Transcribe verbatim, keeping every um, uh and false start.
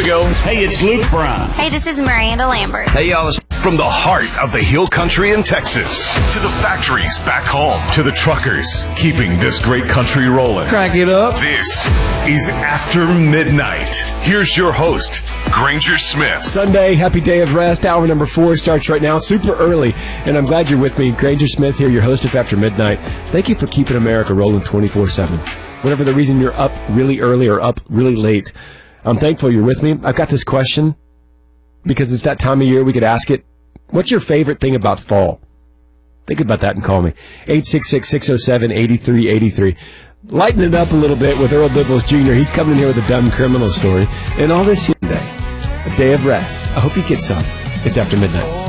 go. Hey, it's Luke Brown. Hey, this is Miranda Lambert. Hey, y'all. From the heart of the Hill Country in Texas to the factories back home to the truckers keeping this great country rolling. Crack it up. This is After Midnight. Here's your host, Granger Smith. Sunday, happy day of rest. Hour number four starts right now, super early. And I'm glad you're with me. Granger Smith here, your host of After Midnight. Thank you for keeping America rolling twenty-four seven. Whatever the reason you're up really early or up really late, I'm thankful you're with me. I've got this question because it's that time of year we could ask it. What's your favorite thing about fall? Think about that and call me. eight six six, six oh seven, eight three eight three. Lighten it up a little bit with Earl Bibbles Junior He's coming in here with a dumb criminal story. And all this day, a day of rest. I hope you get some. It's After Midnight.